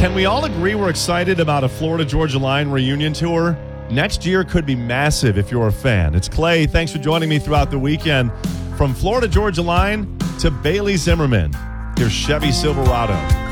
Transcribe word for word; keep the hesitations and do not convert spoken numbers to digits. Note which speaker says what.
Speaker 1: Can we all agree we're excited about a Florida Georgia Line reunion tour? Next year could be massive if you're a fan. It's Clay. Thanks for joining me throughout the weekend. From Florida Georgia Line to Bailey Zimmerman, here's Chevy Silverado.